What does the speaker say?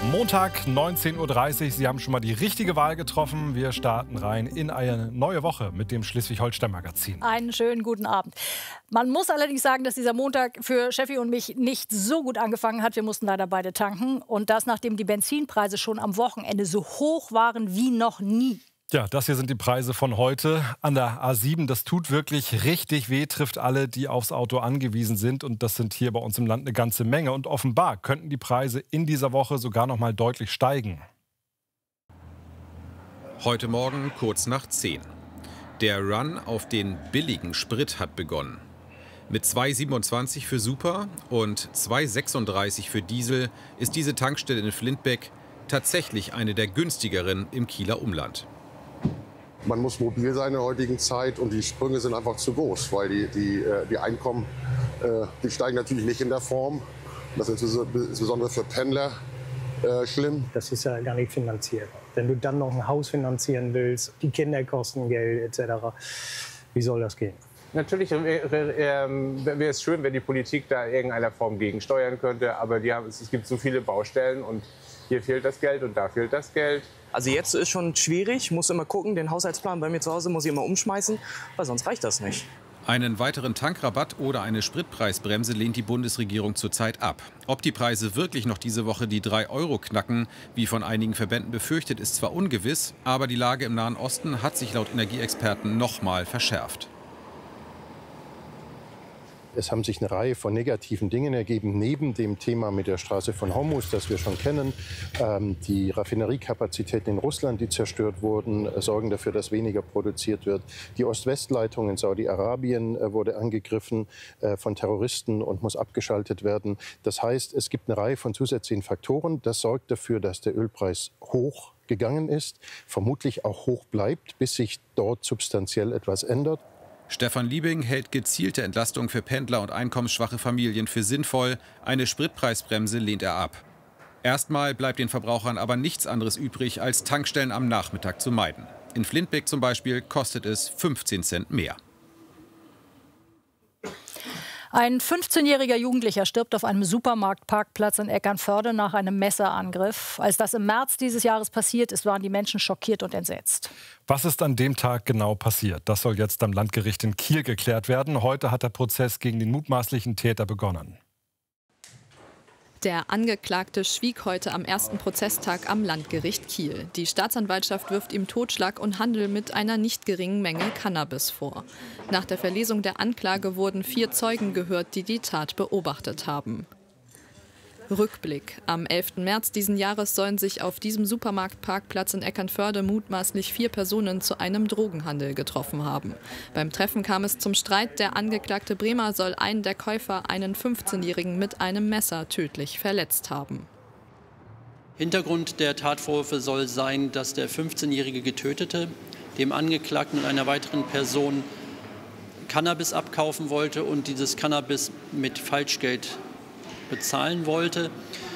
Montag, 19:30 Uhr. Sie haben schon mal die richtige Wahl getroffen. Wir starten rein in eine neue Woche mit dem Schleswig-Holstein-Magazin. Einen schönen guten Abend. Man muss allerdings sagen, dass dieser Montag für Steffi und mich nicht so gut angefangen hat. Wir mussten leider beide tanken. Und das, nachdem die Benzinpreise schon am Wochenende so hoch waren wie noch nie. Ja, das hier sind die Preise von heute an der A7. Das tut wirklich richtig weh, trifft alle, die aufs Auto angewiesen sind. Und das sind hier bei uns im Land eine ganze Menge. Und offenbar könnten die Preise in dieser Woche sogar noch mal deutlich steigen. Heute Morgen kurz nach 10. Der Run auf den billigen Sprit hat begonnen. Mit 2,27 für Super und 2,36 für Diesel ist diese Tankstelle in Flintbeck tatsächlich eine der günstigeren im Kieler Umland. Man muss mobil sein in der heutigen Zeit und die Sprünge sind einfach zu groß, weil die Einkommen, die steigen natürlich nicht in der Form. Das ist insbesondere für Pendler schlimm. Das ist ja gar nicht finanziert. Wenn du dann noch ein Haus finanzieren willst, die Kinder kosten Geld etc., wie soll das gehen? Natürlich wäre es schön, wenn die Politik da in irgendeiner Form gegensteuern könnte, aber es gibt so viele Baustellen und hier fehlt das Geld und da fehlt das Geld. Also jetzt ist schon schwierig, muss immer gucken, den Haushaltsplan bei mir zu Hause muss ich immer umschmeißen, weil sonst reicht das nicht. Einen weiteren Tankrabatt oder eine Spritpreisbremse lehnt die Bundesregierung zurzeit ab. Ob die Preise wirklich noch diese Woche die 3 Euro knacken, wie von einigen Verbänden befürchtet, ist zwar ungewiss, aber die Lage im Nahen Osten hat sich laut Energieexperten noch mal verschärft. Es haben sich eine Reihe von negativen Dingen ergeben, neben dem Thema mit der Straße von Hormuz, das wir schon kennen. Die Raffineriekapazitäten in Russland, die zerstört wurden, sorgen dafür, dass weniger produziert wird. Die Ost-West-Leitung in Saudi-Arabien wurde angegriffen von Terroristen und muss abgeschaltet werden. Das heißt, es gibt eine Reihe von zusätzlichen Faktoren. Das sorgt dafür, dass der Ölpreis hoch gegangen ist, vermutlich auch hoch bleibt, bis sich dort substanziell etwas ändert. Stefan Liebing hält gezielte Entlastung für Pendler und einkommensschwache Familien für sinnvoll. Eine Spritpreisbremse lehnt er ab. Erstmal bleibt den Verbrauchern aber nichts anderes übrig, als Tankstellen am Nachmittag zu meiden. In Flintbeck zum Beispiel kostet es 15 Cent mehr. Ein 15-jähriger Jugendlicher stirbt auf einem Supermarktparkplatz in Eckernförde nach einem Messerangriff. Als das im März dieses Jahres passiert ist, waren die Menschen schockiert und entsetzt. Was ist an dem Tag genau passiert? Das soll jetzt am Landgericht in Kiel geklärt werden. Heute hat der Prozess gegen den mutmaßlichen Täter begonnen. Der Angeklagte schwieg heute am ersten Prozesstag am Landgericht Kiel. Die Staatsanwaltschaft wirft ihm Totschlag und Handel mit einer nicht geringen Menge Cannabis vor. Nach der Verlesung der Anklage wurden 4 Zeugen gehört, die die Tat beobachtet haben. Rückblick. Am 11. März diesen Jahres sollen sich auf diesem Supermarktparkplatz in Eckernförde mutmaßlich 4 Personen zu einem Drogenhandel getroffen haben. Beim Treffen kam es zum Streit. Der Angeklagte Bremer soll einen der Käufer, einen 15-Jährigen, mit einem Messer tödlich verletzt haben. Hintergrund der Tatvorwürfe soll sein, dass der 15-jährige Getötete dem Angeklagten und einer weiteren Person Cannabis abkaufen wollte und dieses Cannabis mit Falschgeld bezahlen wollte.